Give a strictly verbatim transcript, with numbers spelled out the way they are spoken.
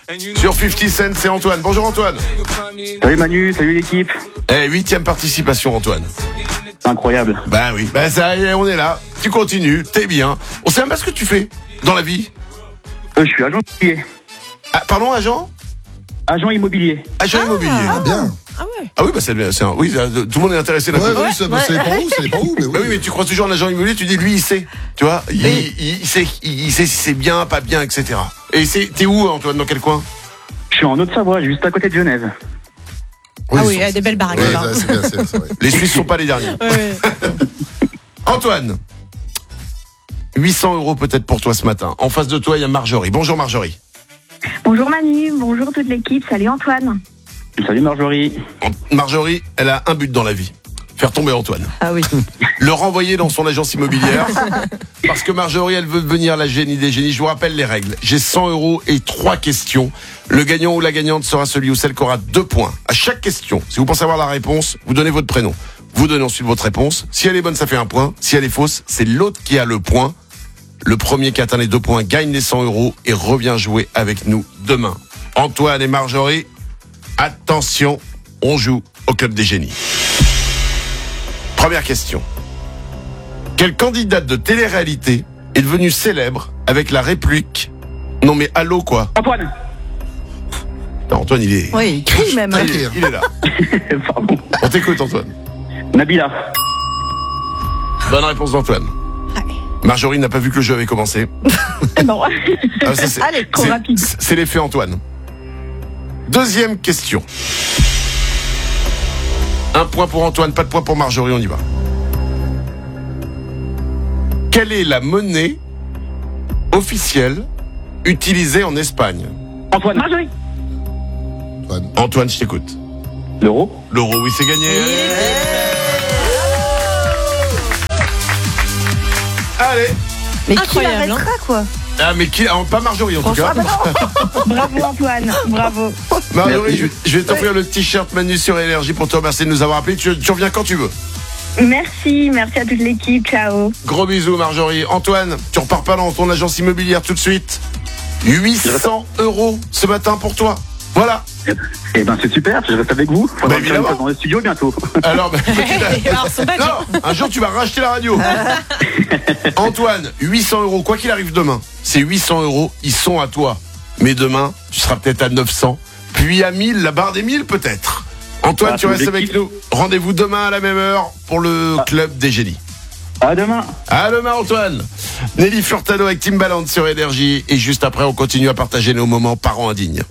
Sur cinquante Cent, c'est Antoine. Bonjour Antoine. Salut Manu, salut l'équipe. Eh, huitième participation Antoine. C'est incroyable. Bah oui, bah ça y est, on est là. Tu continues, t'es bien. On sait même pas ce que tu fais dans la vie. Euh, je suis agent immobilier. Ah, pardon, agent Agent immobilier. Agent immobilier. Ah bien. Ah ouais. Ah oui, bah c'est, c'est un, oui, ça, tout le monde est intéressé Ouais, là-dedans. ouais, ça, bah, ça dépend où, ça dépend où, mais oui. Bah oui, mais tu crois toujours en agent immobilier, tu dis lui il sait, tu vois, il, Oui. il, il sait, il, il sait si c'est bien, pas bien, et cetera. Et c'est, t'es où Antoine, dans quel coin? Je suis en Haute-Savoie, juste à côté de Genève. Ah oui, ils il y a sont- des belles baraques Ouais, là. ça, c'est bien, c'est c'est vrai. Les Suisses sont pas les derniers. Ouais, ouais. Antoine, huit cents euros peut-être pour toi ce matin. En face de toi, il y a Marjorie. Bonjour Marjorie. Bonjour Manu, bonjour toute l'équipe, salut Antoine. Salut Marjorie. Marjorie, elle a un but dans la vie. Faire tomber Antoine. Ah oui. Le renvoyer dans son agence immobilière. Parce que Marjorie, elle veut devenir la génie des génies. Je vous rappelle les règles. J'ai cent euros et trois questions. Le gagnant ou la gagnante sera celui ou celle qui aura deux points. À chaque question, si vous pensez avoir la réponse, vous donnez votre prénom. Vous donnez ensuite votre réponse. Si elle est bonne, ça fait un point. Si elle est fausse, c'est l'autre qui a le point. Le premier qui atteint les deux points gagne les cent euros et revient jouer avec nous demain. Antoine et Marjorie, attention, on joue au Club des Génies. Première question. Quelle candidate de télé-réalité est devenue célèbre avec la réplique « Non mais allô quoi Antoine. » Non, Antoine, il est... Oui, il crie même. il, est il est là. Pardon. On t'écoute, Antoine. Nabila. Bonne réponse d'Antoine. Marjorie n'a pas vu que le jeu avait commencé. Non, Ah, ça, c'est, Allez, trop c'est- rapide. C'est l'effet Antoine. Deuxième question. Un point pour Antoine, pas de point pour Marjorie, on y va. Quelle est la monnaie officielle utilisée en Espagne? Antoine. Marjorie. Antoine. Antoine, je t'écoute. L'euro. L'euro, oui, c'est gagné. Allez. Mais qui Incroyable, l'arrêtera quoi? Ah, mais qui, ah, pas Marjorie en tout cas. Bravo Antoine, bravo. Marjorie, je, je vais t'offrir le t-shirt Manu sur Énergie pour te remercier de nous avoir appelés. Tu, tu reviens quand tu veux. Merci, merci à toute l'équipe, ciao. Gros bisous Marjorie. Antoine, tu repars pas dans ton agence immobilière tout de suite. huit cents euros ce matin pour toi. Voilà. Eh ben c'est super, je reste avec vous. Faudra Bah, faire une évidemment. place dans le studio bientôt. Alors, bah, Alors, son badge. non, un jour tu vas racheter la radio. Antoine, huit cents euros, quoi qu'il arrive demain, ces huit cents euros, ils sont à toi. Mais demain, tu seras peut-être à neuf cents, puis à mille, la barre des mille peut-être. Antoine, Ah, tu c'est restes avec l'objectif. nous. Rendez-vous demain à la même heure pour le Club des Génies. À demain. À demain Antoine. Nelly Furtado avec Timbaland sur Énergie. Et juste après, on continue à partager nos moments parents indignes.